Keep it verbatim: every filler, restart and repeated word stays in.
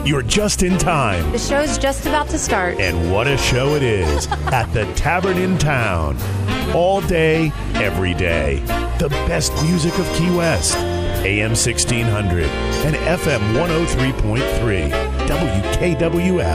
You're just in time. The show's just about to start. And what a show it is at the Tavern in Town. All day, every day. The best music of Key West. A M sixteen hundred and F M one oh three point three. W K W F.